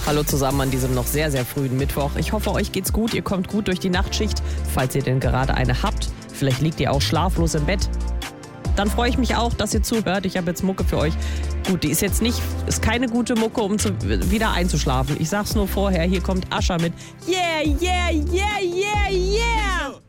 Hallo zusammen an diesem noch sehr, sehr frühen Mittwoch. Ich hoffe, euch geht's gut, ihr kommt gut durch die Nachtschicht, falls ihr denn gerade eine habt. Vielleicht liegt ihr auch schlaflos im Bett. Dann freue ich mich auch, dass ihr zuhört. Ich habe jetzt Mucke für euch. Gut, die ist jetzt nicht, ist keine gute Mucke, um wieder einzuschlafen. Ich sag's nur vorher, hier kommt Usher mit Yeah, yeah, yeah, yeah, yeah.